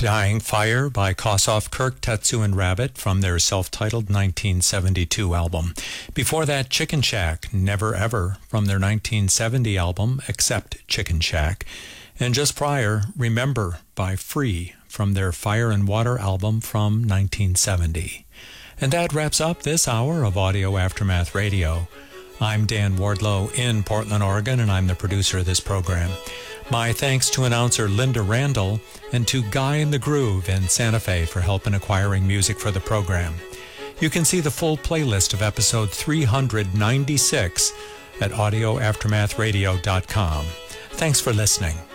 Dying Fire by Kossoff, Kirk, Tetsu, and Rabbit from their self-titled 1972 album. Before that, Chicken Shack, Never Ever from their 1970 album, Except Chicken Shack. And just prior, Remember by Free from their Fire and Water album from 1970. And that wraps up this hour of Audio Aftermath Radio. I'm Dan Wardlow in Portland, Oregon, and I'm the producer of this program. My thanks to announcer Linda Randall and to Guy in the Groove in Santa Fe for help in acquiring music for the program. You can see the full playlist of episode 396 at audioaftermathradio.com. Thanks for listening.